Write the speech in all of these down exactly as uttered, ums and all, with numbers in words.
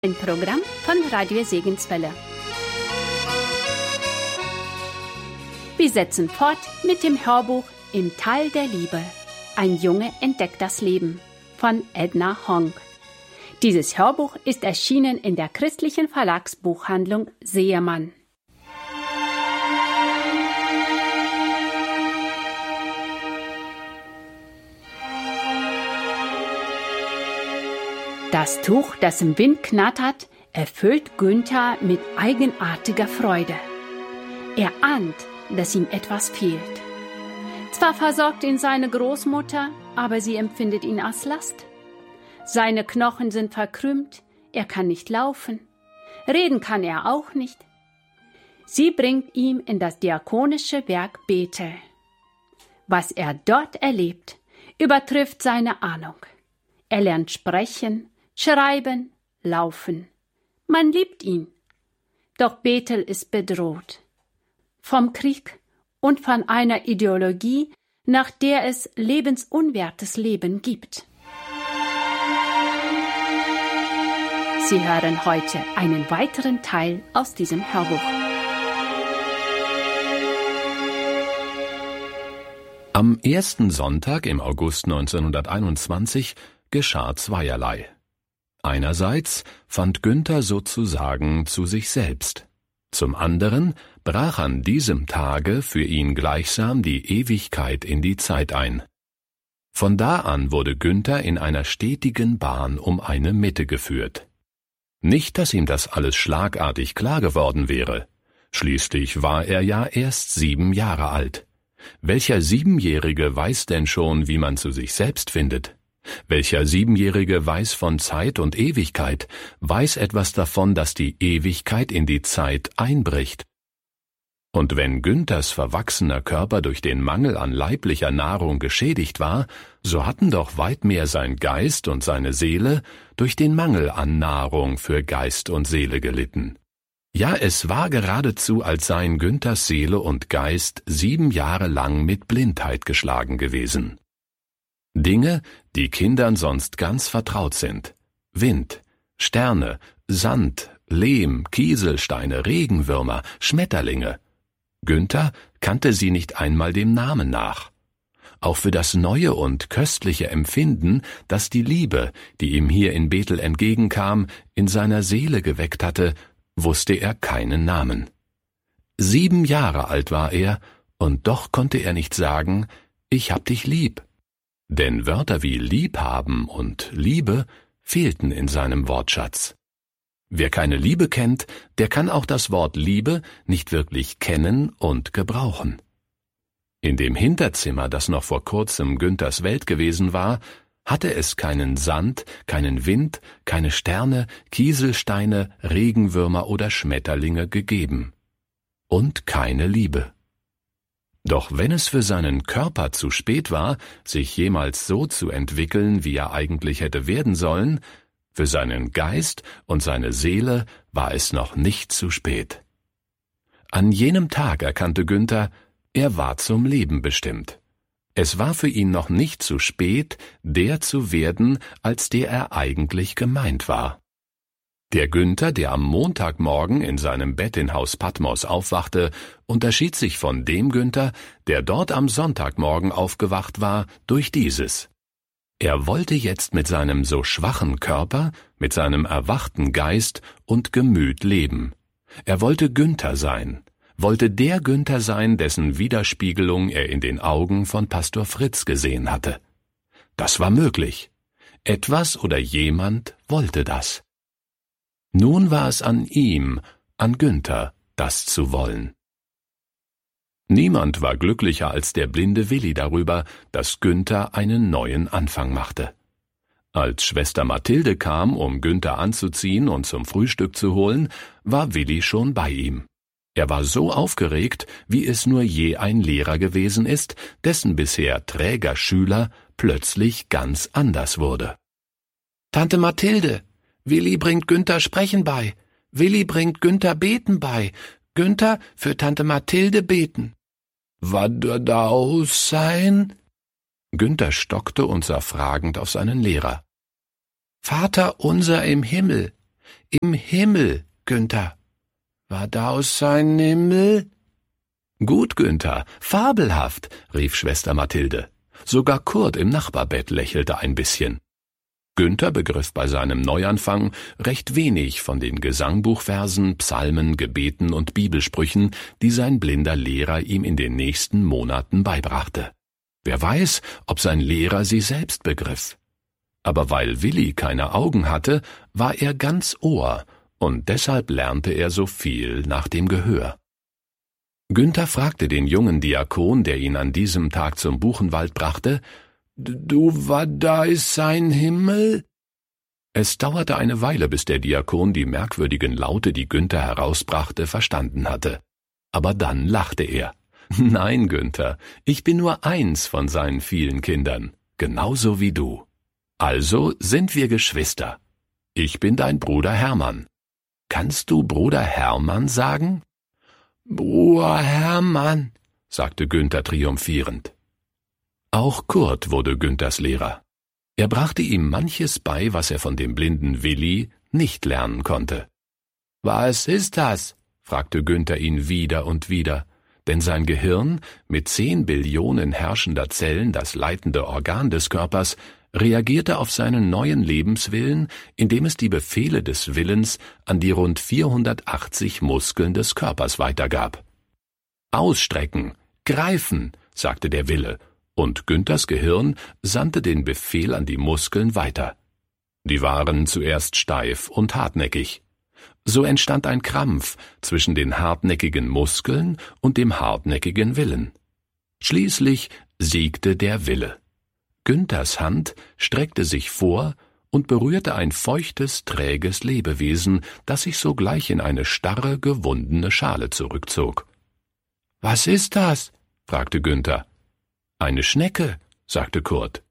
Ein Programm von Radio Segenswelle. Wir setzen fort mit dem Hörbuch Im Tal der Liebe. Ein Junge entdeckt das Leben von Edna Hong. Dieses Hörbuch ist erschienen in der christlichen Verlagsbuchhandlung Seemann. Das Tuch, das im Wind knattert, erfüllt Günther mit eigenartiger Freude. Er ahnt, dass ihm etwas fehlt. Zwar versorgt ihn seine Großmutter, aber sie empfindet ihn als Last. Seine Knochen sind verkrümmt, er kann nicht laufen. Reden kann er auch nicht. Sie bringt ihn in das diakonische Werk Bethel. Was er dort erlebt, übertrifft seine Ahnung. Er lernt sprechen, schreiben, laufen. Man liebt ihn. Doch Bethel ist bedroht. Vom Krieg und von einer Ideologie, nach der es lebensunwertes Leben gibt. Sie hören heute einen weiteren Teil aus diesem Hörbuch. Am ersten Sonntag im August neunzehnhunderteinundzwanzig geschah zweierlei. Einerseits fand Günther sozusagen zu sich selbst. Zum anderen brach an diesem Tage für ihn gleichsam die Ewigkeit in die Zeit ein. Von da an wurde Günther in einer stetigen Bahn um eine Mitte geführt. Nicht, dass ihm das alles schlagartig klar geworden wäre. Schließlich war er ja erst sieben Jahre alt. Welcher Siebenjährige weiß denn schon, wie man zu sich selbst findet? Welcher Siebenjährige weiß von Zeit und Ewigkeit, weiß etwas davon, dass die Ewigkeit in die Zeit einbricht? Und wenn Günthers verwachsener Körper durch den Mangel an leiblicher Nahrung geschädigt war, so hatten doch weit mehr sein Geist und seine Seele durch den Mangel an Nahrung für Geist und Seele gelitten. Ja, es war geradezu, als seien Günthers Seele und Geist sieben Jahre lang mit Blindheit geschlagen gewesen. Dinge, die Kindern sonst ganz vertraut sind. Wind, Sterne, Sand, Lehm, Kieselsteine, Regenwürmer, Schmetterlinge. Günther kannte sie nicht einmal dem Namen nach. Auch für das neue und köstliche Empfinden, das die Liebe, die ihm hier in Bethel entgegenkam, in seiner Seele geweckt hatte, wusste er keinen Namen. Sieben Jahre alt war er, und doch konnte er nicht sagen, »Ich hab dich lieb«. Denn Wörter wie Liebhaben und Liebe fehlten in seinem Wortschatz. Wer keine Liebe kennt, der kann auch das Wort Liebe nicht wirklich kennen und gebrauchen. In dem Hinterzimmer, das noch vor kurzem Günthers Welt gewesen war, hatte es keinen Sand, keinen Wind, keine Sterne, Kieselsteine, Regenwürmer oder Schmetterlinge gegeben. Und keine Liebe. Doch wenn es für seinen Körper zu spät war, sich jemals so zu entwickeln, wie er eigentlich hätte werden sollen, für seinen Geist und seine Seele war es noch nicht zu spät. An jenem Tag erkannte Günther, er war zum Leben bestimmt. Es war für ihn noch nicht zu spät, der zu werden, als der er eigentlich gemeint war. Der Günther, der am Montagmorgen in seinem Bett in Haus Patmos aufwachte, unterschied sich von dem Günther, der dort am Sonntagmorgen aufgewacht war, durch dieses. Er wollte jetzt mit seinem so schwachen Körper, mit seinem erwachten Geist und Gemüt leben. Er wollte Günther sein, wollte der Günther sein, dessen Widerspiegelung er in den Augen von Pastor Fritz gesehen hatte. Das war möglich. Etwas oder jemand wollte das. Nun war es an ihm, an Günther, das zu wollen. Niemand war glücklicher als der blinde Willi darüber, dass Günther einen neuen Anfang machte. Als Schwester Mathilde kam, um Günther anzuziehen und zum Frühstück zu holen, war Willi schon bei ihm. Er war so aufgeregt, wie es nur je ein Lehrer gewesen ist, dessen bisher träger Schüler plötzlich ganz anders wurde. »Tante Mathilde, Willi bringt Günther Sprechen bei. Willi bringt Günther Beten bei. Günther für Tante Mathilde beten.« »Wat dür da aus sein?« Günther stockte und sah fragend auf seinen Lehrer. »Vater unser im Himmel, »Im Himmel, Günther.« »War da aus sein Himmel?« »Gut, Günther, fabelhaft«, rief Schwester Mathilde. Sogar Kurt im Nachbarbett lächelte ein bisschen. Günther begriff bei seinem Neuanfang recht wenig von den Gesangbuchversen, Psalmen, Gebeten und Bibelsprüchen, die sein blinder Lehrer ihm in den nächsten Monaten beibrachte. Wer weiß, ob sein Lehrer sie selbst begriff. Aber weil Willi keine Augen hatte, war er ganz Ohr, und deshalb lernte er so viel nach dem Gehör. Günther fragte den jungen Diakon, der ihn an diesem Tag zum Buchenwald brachte, »Du, wa da ist sein Himmel?« Es dauerte eine Weile, bis der Diakon die merkwürdigen Laute, die Günther herausbrachte, verstanden hatte. Aber dann lachte er. »Nein, Günther, ich bin nur eins von seinen vielen Kindern, genauso wie du. Also sind wir Geschwister. Ich bin dein Bruder Hermann. Kannst du Bruder Hermann sagen?« »Bruder Hermann«, sagte Günther triumphierend. Auch Kurt wurde Günthers Lehrer. Er brachte ihm manches bei, was er von dem blinden Willi nicht lernen konnte. »Was ist das?« fragte Günther ihn wieder und wieder, denn sein Gehirn, mit zehn Billionen herrschender Zellen, das leitende Organ des Körpers, reagierte auf seinen neuen Lebenswillen, indem es die Befehle des Willens an die rund vierhundertachtzig Muskeln des Körpers weitergab. »Ausstrecken, greifen«, sagte der Wille, und Günthers Gehirn sandte den Befehl an die Muskeln weiter. Die waren zuerst steif und hartnäckig. So entstand ein Krampf zwischen den hartnäckigen Muskeln und dem hartnäckigen Willen. Schließlich siegte der Wille. Günthers Hand streckte sich vor und berührte ein feuchtes, träges Lebewesen, das sich sogleich in eine starre, gewundene Schale zurückzog. »Was ist das?« fragte Günther. »Eine Schnecke«, sagte Kurt.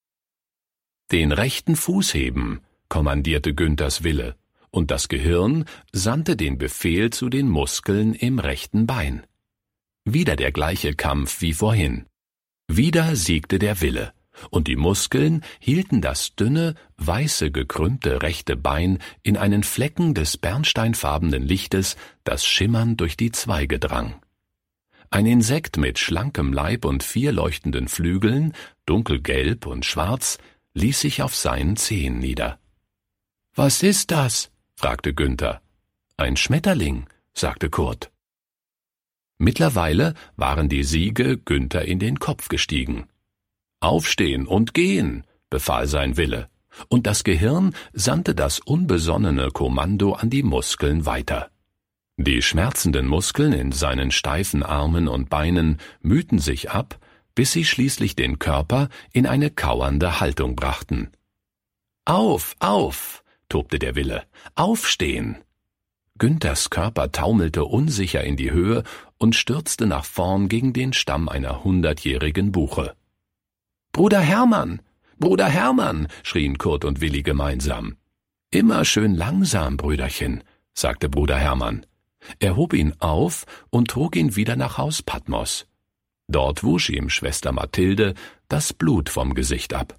»Den rechten Fuß heben«, kommandierte Günthers Wille, und das Gehirn sandte den Befehl zu den Muskeln im rechten Bein. Wieder der gleiche Kampf wie vorhin. Wieder siegte der Wille, und die Muskeln hielten das dünne, weiße, gekrümmte rechte Bein in einen Flecken des bernsteinfarbenen Lichtes, das schimmernd durch die Zweige drang. Ein Insekt mit schlankem Leib und vier leuchtenden Flügeln, dunkelgelb und schwarz, ließ sich auf seinen Zehen nieder. »Was ist das?« fragte Günther. »Ein Schmetterling«, sagte Kurt. Mittlerweile waren die Siege Günther in den Kopf gestiegen. »Aufstehen und gehen«, befahl sein Wille, und das Gehirn sandte das unbesonnene Kommando an die Muskeln weiter. Die schmerzenden Muskeln in seinen steifen Armen und Beinen mühten sich ab, bis sie schließlich den Körper in eine kauernde Haltung brachten. »Auf, auf«, tobte der Wille, »aufstehen!« Günthers Körper taumelte unsicher in die Höhe und stürzte nach vorn gegen den Stamm einer hundertjährigen Buche. »Bruder Hermann! Bruder Hermann!« schrien Kurt und Willi gemeinsam. »Immer schön langsam, Brüderchen«, sagte Bruder Hermann. Er hob ihn auf und trug ihn wieder nach Haus Patmos. Dort wusch ihm Schwester Mathilde das Blut vom Gesicht ab.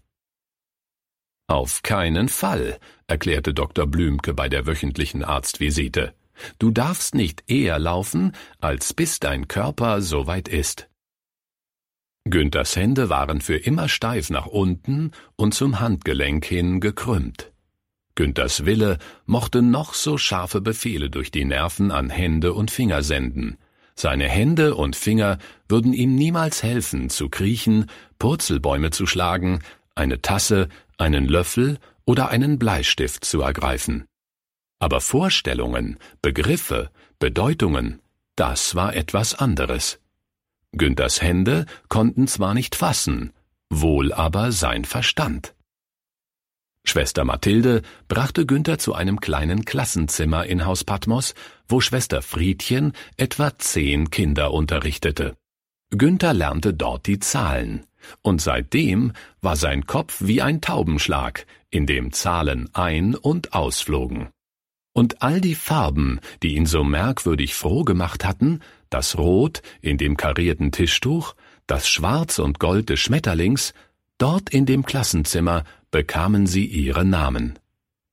»Auf keinen Fall«, erklärte Doktor Blümke bei der wöchentlichen Arztvisite. »Du darfst nicht eher laufen, als bis dein Körper soweit ist.« Günthers Hände waren für immer steif nach unten und zum Handgelenk hin gekrümmt. Günthers Wille mochte noch so scharfe Befehle durch die Nerven an Hände und Finger senden. Seine Hände und Finger würden ihm niemals helfen, zu kriechen, Purzelbäume zu schlagen, eine Tasse, einen Löffel oder einen Bleistift zu ergreifen. Aber Vorstellungen, Begriffe, Bedeutungen, das war etwas anderes. Günthers Hände konnten zwar nicht fassen, wohl aber sein Verstand. Schwester Mathilde brachte Günther zu einem kleinen Klassenzimmer in Haus Patmos, wo Schwester Friedchen etwa zehn Kinder unterrichtete. Günther lernte dort die Zahlen, und seitdem war sein Kopf wie ein Taubenschlag, in dem Zahlen ein- und ausflogen. Und all die Farben, die ihn so merkwürdig froh gemacht hatten, das Rot in dem karierten Tischtuch, das Schwarz und Gold des Schmetterlings, dort in dem Klassenzimmer bekamen sie ihre Namen.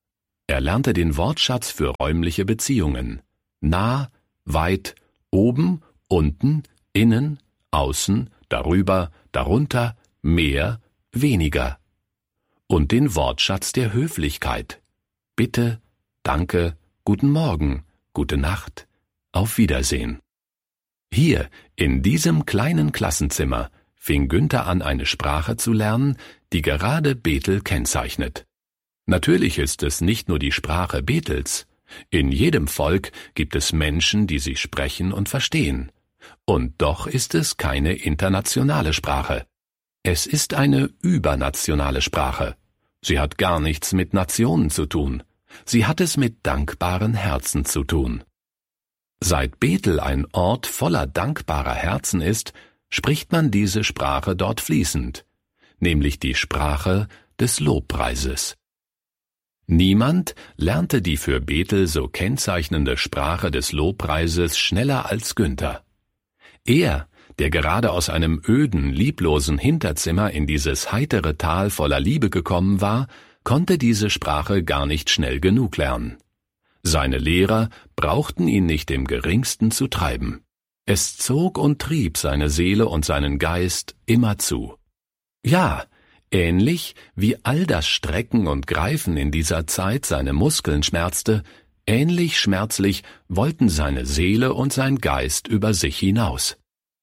Er lernte den Wortschatz für räumliche Beziehungen. Nah, weit, oben, unten, innen, außen, darüber, darunter, mehr, weniger. Und den Wortschatz der Höflichkeit. Bitte, danke, guten Morgen, gute Nacht, auf Wiedersehen. Hier, in diesem kleinen Klassenzimmer, fing Günther an, eine Sprache zu lernen, die gerade Bethel kennzeichnet. Natürlich ist es nicht nur die Sprache Bethels. In jedem Volk gibt es Menschen, die sie sprechen und verstehen. Und doch ist es keine internationale Sprache. Es ist eine übernationale Sprache. Sie hat gar nichts mit Nationen zu tun. Sie hat es mit dankbaren Herzen zu tun. Seit Bethel ein Ort voller dankbarer Herzen ist, spricht man diese Sprache dort fließend, nämlich die Sprache des Lobpreises. Niemand lernte die für Bethel so kennzeichnende Sprache des Lobpreises schneller als Günther. Er, der gerade aus einem öden, lieblosen Hinterzimmer in dieses heitere Tal voller Liebe gekommen war, konnte diese Sprache gar nicht schnell genug lernen. Seine Lehrer brauchten ihn nicht im geringsten zu treiben. Es zog und trieb seine Seele und seinen Geist immerzu. Ja, ähnlich wie all das Strecken und Greifen in dieser Zeit seine Muskeln schmerzte, ähnlich schmerzlich wollten seine Seele und sein Geist über sich hinaus.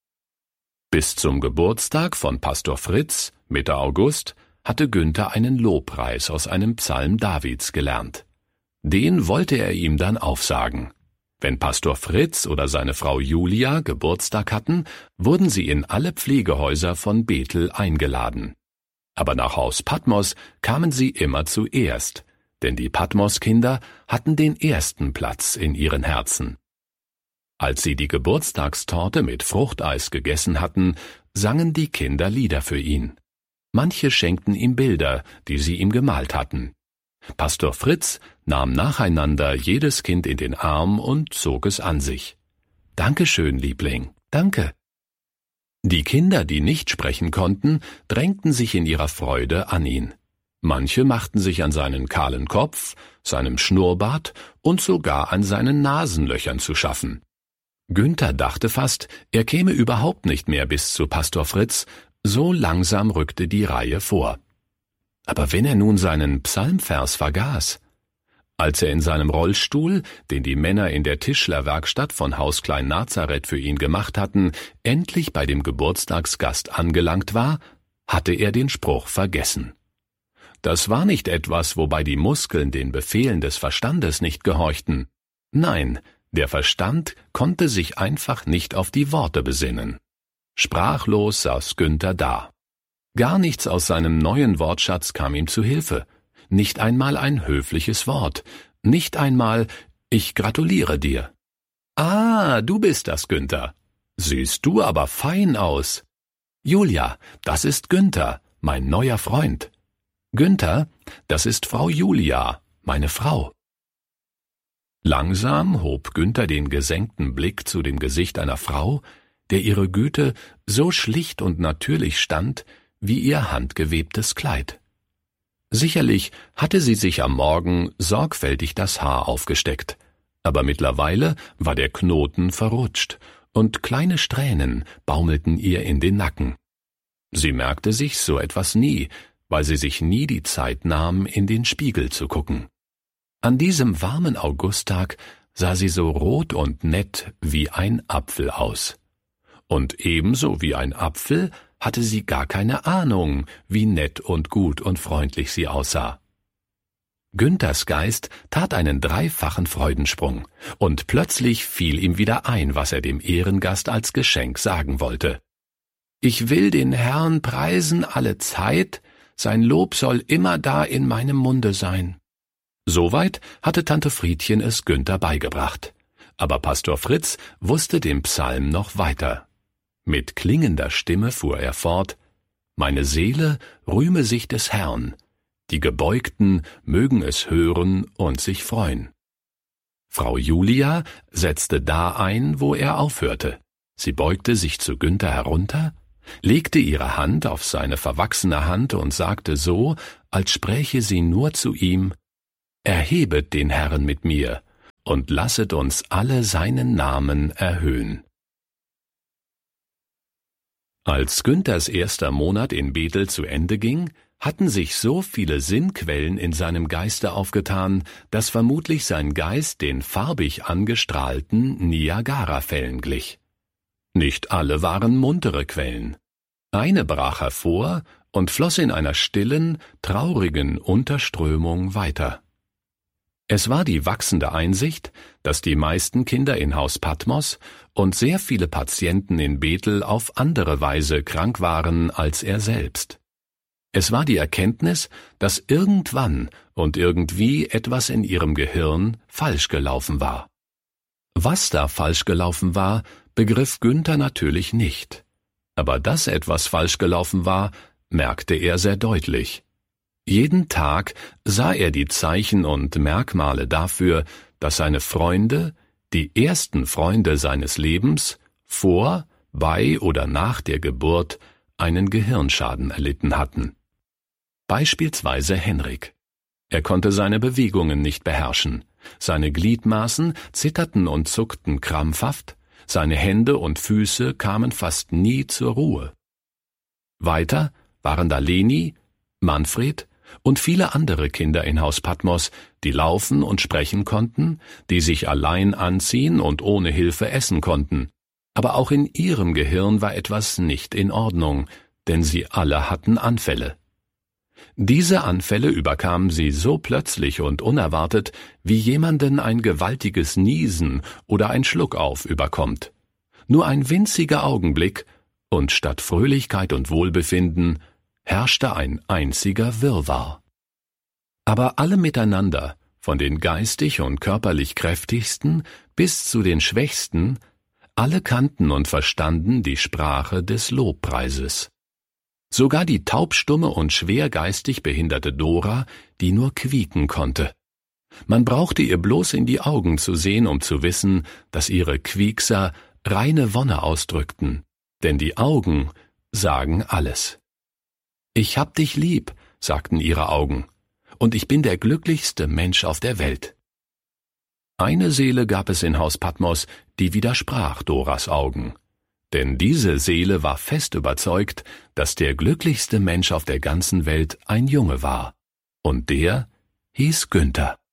Bis zum Geburtstag von Pastor Fritz, Mitte August, hatte Günther einen Lobpreis aus einem Psalm Davids gelernt. Den wollte er ihm dann aufsagen. Wenn Pastor Fritz oder seine Frau Julia Geburtstag hatten, wurden sie in alle Pflegehäuser von Bethel eingeladen. Aber nach Haus Patmos kamen sie immer zuerst, denn die Patmos-Kinder hatten den ersten Platz in ihren Herzen. Als sie die Geburtstagstorte mit Fruchteis gegessen hatten, sangen die Kinder Lieder für ihn. Manche schenkten ihm Bilder, die sie ihm gemalt hatten. Pastor Fritz nahm nacheinander jedes Kind in den Arm und zog es an sich. »Dankeschön, Liebling, danke.« Die Kinder, die nicht sprechen konnten, drängten sich in ihrer Freude an ihn. Manche machten sich an seinen kahlen Kopf, seinem Schnurrbart und sogar an seinen Nasenlöchern zu schaffen. Günther dachte fast, er käme überhaupt nicht mehr bis zu Pastor Fritz, so langsam rückte die Reihe vor. Aber wenn er nun seinen Psalmvers vergaß, als er in seinem Rollstuhl, den die Männer in der Tischlerwerkstatt von Haus Klein Nazareth für ihn gemacht hatten, endlich bei dem Geburtstagsgast angelangt war, hatte er den Spruch vergessen. Das war nicht etwas, wobei die Muskeln den Befehlen des Verstandes nicht gehorchten. Nein, der Verstand konnte sich einfach nicht auf die Worte besinnen. Sprachlos saß Günther da. Gar nichts aus seinem neuen Wortschatz kam ihm zu Hilfe. Nicht einmal ein höfliches Wort. Nicht einmal »Ich gratuliere dir«. »Ah, du bist das, Günther. Siehst du aber fein aus.« »Julia, das ist Günther, mein neuer Freund.« »Günther, das ist Frau Julia, meine Frau.« Langsam hob Günther den gesenkten Blick zu dem Gesicht einer Frau, der ihre Güte so schlicht und natürlich stand, wie ihr handgewebtes Kleid. Sicherlich hatte sie sich am Morgen sorgfältig das Haar aufgesteckt, aber mittlerweile war der Knoten verrutscht und kleine Strähnen baumelten ihr in den Nacken. Sie merkte sich so etwas nie, weil sie sich nie die Zeit nahm, in den Spiegel zu gucken. An diesem warmen Augusttag sah sie so rot und nett wie ein Apfel aus. Und ebenso wie ein Apfel hatte sie gar keine Ahnung, wie nett und gut und freundlich sie aussah. Günthers Geist tat einen dreifachen Freudensprung, und plötzlich fiel ihm wieder ein, was er dem Ehrengast als Geschenk sagen wollte. »Ich will den Herrn preisen alle Zeit, sein Lob soll immer da in meinem Munde sein.« Soweit hatte Tante Friedchen es Günther beigebracht, aber Pastor Fritz wusste den Psalm noch weiter. Mit klingender Stimme fuhr er fort: »Meine Seele rühme sich des Herrn, die Gebeugten mögen es hören und sich freuen.« Frau Julia setzte da ein, wo er aufhörte. Sie beugte sich zu Günther herunter, legte ihre Hand auf seine verwachsene Hand und sagte so, als spräche sie nur zu ihm: erhebet den Herrn mit mir und lasset uns alle seinen Namen erhöhen. Als Günthers erster Monat in Bethel zu Ende ging, hatten sich so viele Sinnquellen in seinem Geiste aufgetan, dass vermutlich sein Geist den farbig angestrahlten Niagarafällen glich. Nicht alle waren muntere Quellen. Eine brach hervor und floss in einer stillen, traurigen Unterströmung weiter. Es war die wachsende Einsicht, dass die meisten Kinder in Haus Patmos und sehr viele Patienten in Bethel auf andere Weise krank waren als er selbst. Es war die Erkenntnis, dass irgendwann und irgendwie etwas in ihrem Gehirn falsch gelaufen war. Was da falsch gelaufen war, begriff Günther natürlich nicht. Aber dass etwas falsch gelaufen war, merkte er sehr deutlich. Jeden Tag sah er die Zeichen und Merkmale dafür, dass seine Freunde, die ersten Freunde seines Lebens, vor, bei oder nach der Geburt einen Gehirnschaden erlitten hatten. Beispielsweise Henrik. Er konnte seine Bewegungen nicht beherrschen, seine Gliedmaßen zitterten und zuckten krampfhaft, seine Hände und Füße kamen fast nie zur Ruhe. Weiter waren da Leni, Manfred und viele andere Kinder in Haus Patmos, die laufen und sprechen konnten, die sich allein anziehen und ohne Hilfe essen konnten. Aber auch in ihrem Gehirn war etwas nicht in Ordnung, denn sie alle hatten Anfälle. Diese Anfälle überkamen sie so plötzlich und unerwartet, wie jemanden ein gewaltiges Niesen oder ein Schluckauf überkommt. Nur ein winziger Augenblick, und statt Fröhlichkeit und Wohlbefinden herrschte ein einziger Wirrwarr. Aber alle miteinander, von den geistig und körperlich kräftigsten bis zu den schwächsten, alle kannten und verstanden die Sprache des Lobpreises. Sogar die taubstumme und schwer geistig behinderte Dora, die nur quieken konnte. Man brauchte ihr bloß in die Augen zu sehen, um zu wissen, dass ihre Quiekser reine Wonne ausdrückten, denn die Augen sagen alles. »Ich hab dich lieb«, sagten ihre Augen, »und ich bin der glücklichste Mensch auf der Welt.« Eine Seele gab es in Haus Patmos, die widersprach Doras Augen. Denn diese Seele war fest überzeugt, dass der glücklichste Mensch auf der ganzen Welt ein Junge war, und der hieß Günther.